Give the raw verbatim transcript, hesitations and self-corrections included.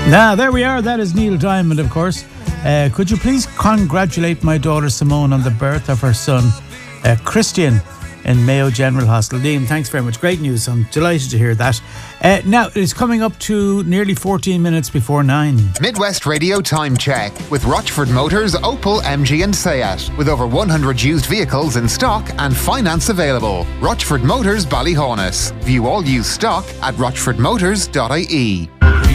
Now, there we are. That is Neil Diamond, of course. Uh, could you please congratulate my daughter Simone on the birth of her son, uh, Christian, in Mayo General Hospital. Liam, thanks very much. Great news. I'm delighted to hear that. Uh, now, it's coming up to nearly fourteen minutes before nine. Midwest Radio Time Check with Rochford Motors, Opel, M G and Seat. With over one hundred used vehicles in stock and finance available. Rochford Motors, Ballyhonus. View all used stock at rochford motors dot I E.